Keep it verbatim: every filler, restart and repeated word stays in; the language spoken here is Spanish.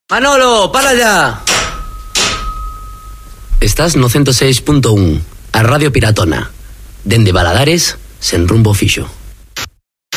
Manolo, para ya. Estás no ciento seis punto uno, a Radio Piratona. Dende Baladares, sen rumbo fixo.